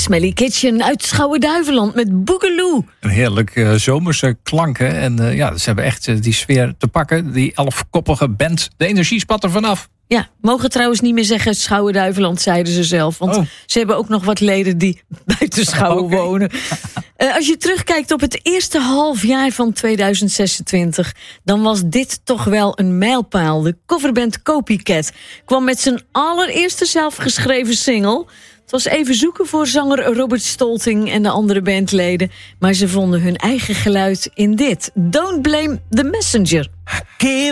Smelly Kitchen uit Schouwen-Duiveland met Boogaloo. Een heerlijk zomerse klanken. En ze hebben echt die sfeer te pakken. Die 11-koppige band. De energie spat er vanaf. Ja, mogen trouwens niet meer zeggen Schouwen-Duiveland, zeiden ze zelf. Want ze hebben ook nog wat leden die buiten Schouwen wonen. Als je terugkijkt op het eerste halfjaar van 2026... dan was dit toch wel een mijlpaal. De coverband Copycat kwam met zijn allereerste zelfgeschreven single. Het was even zoeken voor zanger Robert Stolting en de andere bandleden. Maar ze vonden hun eigen geluid in dit. Don't Blame the Messenger.